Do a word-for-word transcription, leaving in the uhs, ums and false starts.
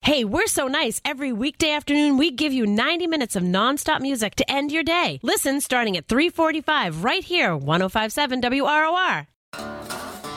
Hey, we're so nice. Every weekday afternoon, we give you ninety minutes of nonstop music to end your day. Listen starting at three forty-five right here, one oh five point seven W R O R.